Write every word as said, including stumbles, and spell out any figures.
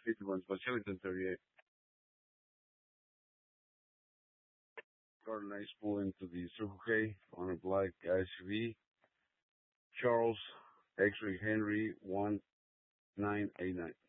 fifty-one Specialty thirty-eight. Got a nice pull into the Circle K on a black S U V. Charles X-Ray Henry one nine eight nine.